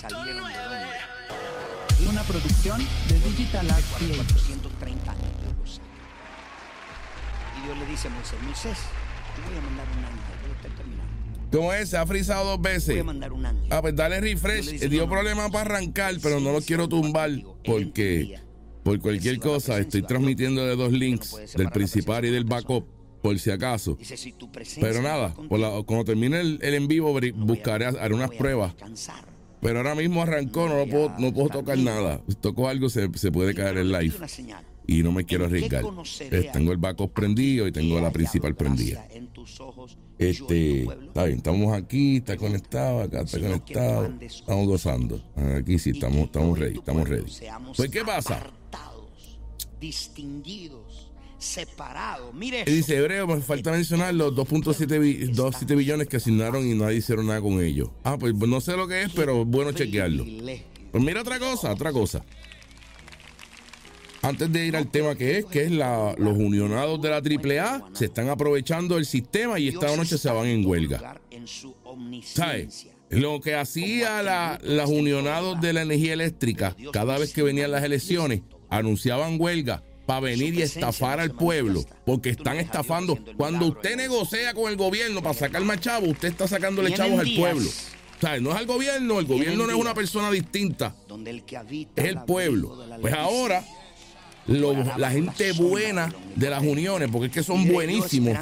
salieron de dónde. Una producción de Digital Art Creators. 430 años Dios lo sabe. Y Dios le dice a Moisés, te voy a mandar un ángel. Voy a estar terminando. ¿Cómo es? Se ha frizado 2 veces. Voy a mandar un ángel. Pues dale refresh. Dio problemas para arrancar, pero no lo quiero tumbar porque por cualquier cosa estoy transmitiendo de 2 links, del principal y del backup, por si acaso. Pero nada, cuando termine el en vivo buscaré, haré unas pruebas. Pero ahora mismo arrancó, no puedo tocar nada. Toco algo, se puede caer el live. Y no me quiero arriesgar. Tengo el backup prendido y tengo la principal prendida. Está bien, estamos aquí, está conectado, acá está conectado. Estamos gozando. Aquí sí, estamos ready. Pues, ¿qué pasa? Distinguidos, separados. Mire, dice Hebreo, me falta mencionar los 2.7 billones que asignaron y nadie hicieron nada con ellos. Pues no sé lo que es, pero es bueno chequearlo. Pues mira otra cosa. Antes de ir al tema que es los unionados de la AAA se están aprovechando del sistema y esta noche se van en huelga. ¿Sabes? Lo que hacía las unionados de la energía eléctrica, cada vez que venían las elecciones, anunciaban huelga para venir y estafar al pueblo, porque están estafando. Cuando usted negocia con el gobierno para sacar más chavos, usted está sacándole chavos al pueblo. ¿Sabes? No es al gobierno, el gobierno no es una persona distinta, es el pueblo. Pues ahora la gente buena de las uniones, porque es que son buenísimos,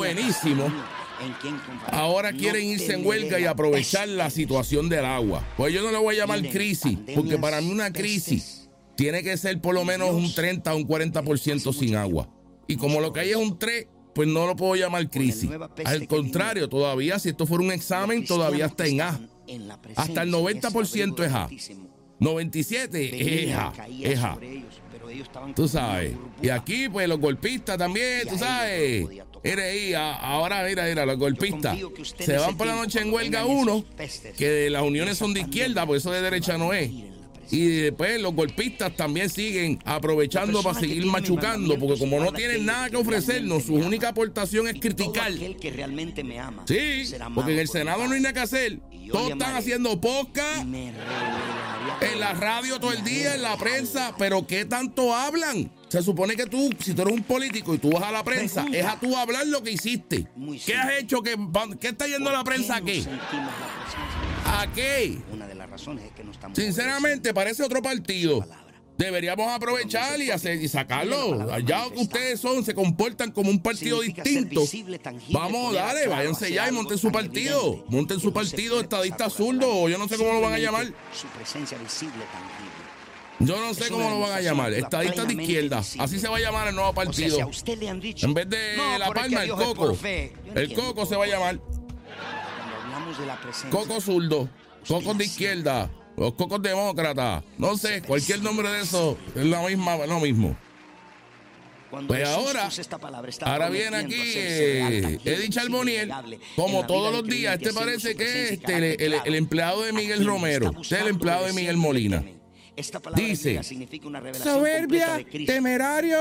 ahora quieren irse en huelga y aprovechar la situación del agua. Pues yo no le voy a llamar crisis, porque para mí una crisis tiene que ser por lo menos un 30 o un 40% sin agua. Y como lo que hay es un 3, pues no lo puedo llamar crisis. Al contrario, todavía si esto fuera un examen, todavía está en A. Hasta el 90% es A. 97 es A. Tú sabes. Y aquí, pues, los golpistas también, tú sabes. Ahora, mira, los golpistas se van por la noche en huelga uno, que las uniones son de izquierda, porque eso de derecha no es. Y después los golpistas también siguen aprovechando para seguir machucando, porque como no tienen nada que ofrecernos, su única aportación es criticar. Sí, porque en el Senado no hay nada que hacer. Todos están haciendo podcast, en la radio todo el día, en la prensa, pero ¿qué tanto hablan? Se supone que tú, si tú eres un político y tú vas a la prensa, es a tú hablar lo que hiciste. ¿Qué has hecho? ¿Qué está yendo a la prensa a qué? ¿A qué? Una de las razones es que no estamos. Sinceramente, parece otro partido. Deberíamos aprovechar y sacarlo. Allá que ustedes se comportan como un partido distinto. Vamos, dale, váyanse ya y monten su partido. Monten su partido, estadista zurdo, yo no sé cómo lo van a llamar. Su presencia visible, tangible. Yo no sé cómo lo van a llamar. Estadistas de izquierda. Así se va a llamar el nuevo partido. En vez de La Palma, el Coco. El Coco se va a llamar. Coco zurdo, cocos de izquierda, los cocos demócratas, no sé, cualquier nombre de eso es lo mismo. Pues ahora viene aquí Eddie Charbonnier, como todos los días. Parece que es el empleado de Miguel Romero, el empleado de Miguel Molina. Dice, soberbia, temerario.